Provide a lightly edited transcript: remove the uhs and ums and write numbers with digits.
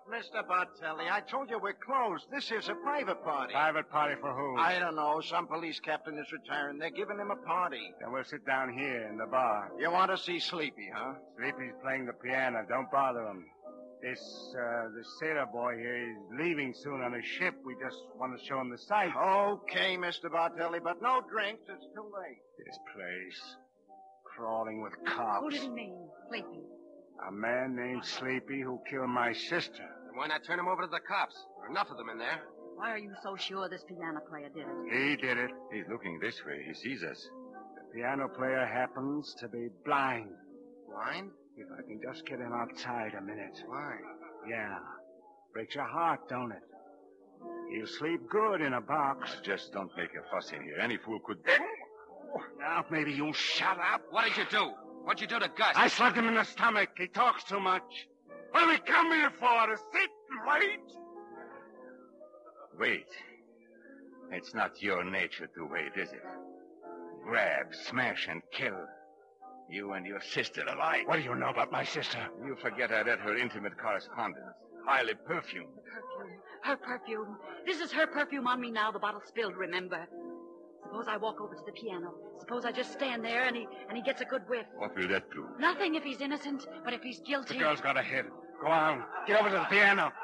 Mr. Bartelli, I told you we're closed. This is a private party. Private party for who? I don't know. Some police captain is retiring. They're giving him a party. Then we'll sit down here in the bar. You want to see Sleepy, huh? Sleepy's playing the piano. Don't bother him. This sailor boy here is leaving soon on a ship. We just want to show him the sights. Okay, Mr. Bartelli, but no drinks. It's too late. This place. Crawling with cops. Who did he mean? Sleepy. A man named Sleepy who killed my sister. Then why not turn him over to the cops? There are enough of them in there. Why are you so sure this piano player did it? He did it. He's looking this way. He sees us. The piano player happens to be blind. Blind? If I can just get him outside a minute. Why? Yeah. Breaks your heart, don't it? He'll sleep good in a box. Just don't make a fuss in here. Any fool could... Now, maybe you shut up. What did you do? What'd you do to Gus? I slugged him in the stomach. He talks too much. What do we come here for? To sit and wait? Wait. It's not your nature to wait, is it? Grab, smash, and kill. You and your sister alike. What do you know about my sister? You forget I read her intimate correspondence. Highly perfumed. Perfume. Her perfume. This is her perfume on me now. The bottle spilled, remember? Suppose I walk over to the piano. Suppose I just stand there and he gets a good whiff. What will that do? Nothing if he's innocent, but if he's guilty... The girl's got a hit. Go on. Get over to the piano.